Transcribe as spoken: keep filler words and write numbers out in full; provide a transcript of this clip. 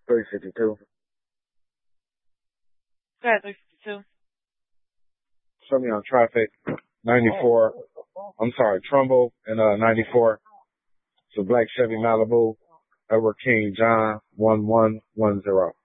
three fifty-two. Go ahead, three fifty-two. Show me on traffic. ninety-four. I'm sorry, Trumbull and uh ninety-four. It's a black Chevy Malibu. Edward King John one one one zero.